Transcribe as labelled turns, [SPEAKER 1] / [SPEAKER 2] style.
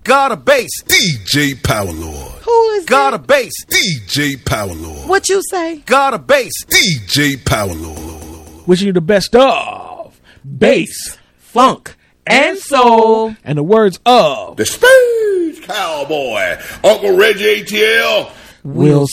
[SPEAKER 1] God of bass.
[SPEAKER 2] DJ Powerlord.
[SPEAKER 3] Who is
[SPEAKER 1] God
[SPEAKER 3] that?
[SPEAKER 1] of bass.
[SPEAKER 2] DJ Powerlord.
[SPEAKER 3] What you say?
[SPEAKER 1] God of bass.
[SPEAKER 2] DJ Powerlord.
[SPEAKER 4] Wishing you the best of bass,
[SPEAKER 5] Funk, and soul.
[SPEAKER 4] and the words of
[SPEAKER 2] The Space Cowboy. Uncle Reggie ATL.
[SPEAKER 4] Will